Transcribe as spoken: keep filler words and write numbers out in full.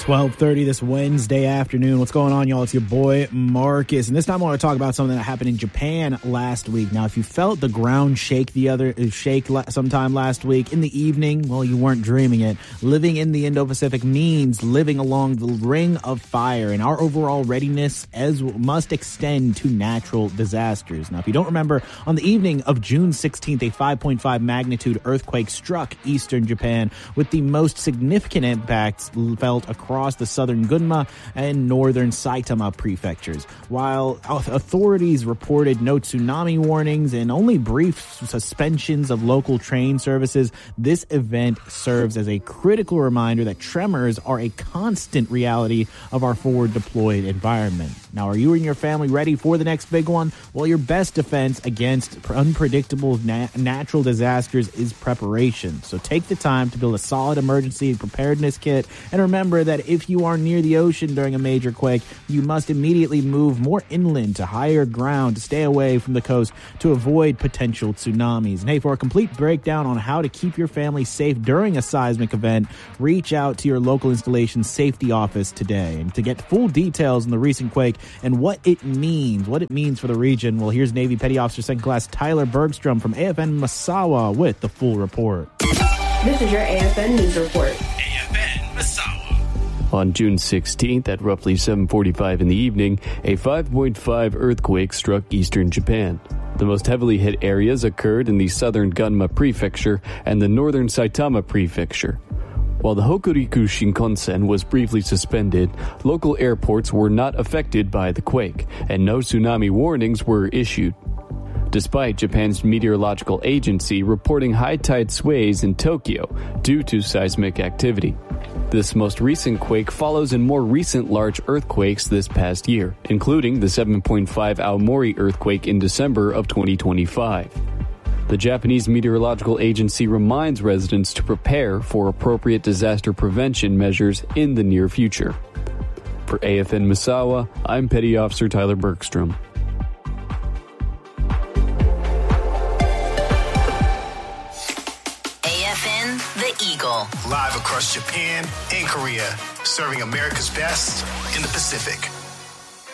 twelve thirty this Wednesday afternoon. What's going on, y'all? It's your boy Marcus, and this time I want to talk about something that happened in Japan last week. Now, if you felt the ground shake the other shake sometime last week in the evening, well, you weren't dreaming it. Living in the Indo-Pacific means living along the Ring of Fire, and our overall readiness as must extend to natural disasters. Now, if you don't remember, on the evening of June sixteenth, a five point five magnitude earthquake struck eastern Japan, with the most significant impacts felt across the southern Gunma and northern Saitama prefectures. While authorities reported no tsunami warnings and only brief suspensions of local train services, this event serves as a critical reminder that tremors are a constant reality of our forward deployed environment. Now, are you and your family ready for the next big one? Well, your best defense against unpredictable na- natural disasters is preparation. So take the time to build a solid emergency preparedness kit, and remember that if you are near the ocean during a major quake, you must immediately move more inland to higher ground to stay away from the coast to avoid potential tsunamis. And hey, for a complete breakdown on how to keep your family safe during a seismic event, reach out to your local installation safety office today. And to get full details on the recent quake and what it means, what it means for the region, well, here's Navy Petty Officer Second Class Tyler Bergstrom from A F N Misawa with the full report. This is your A F N News Report. A F N Misawa. On June sixteenth at roughly seven forty-five in the evening, a five point five earthquake struck eastern Japan. The most heavily hit areas occurred in the southern Gunma prefecture and the northern Saitama prefecture. While the Hokuriku Shinkansen was briefly suspended, local airports were not affected by the quake, and no tsunami warnings were issued. Despite Japan's meteorological agency reporting high tide sways in Tokyo due to seismic activity. This most recent quake follows in more recent large earthquakes this past year, including the seven point five Aomori earthquake in December of twenty twenty-five. The Japanese Meteorological Agency reminds residents to prepare for appropriate disaster prevention measures in the near future. For A F N Misawa, I'm Petty Officer Tyler Bergstrom. Eagle. Live across Japan and Korea, serving America's best in the Pacific.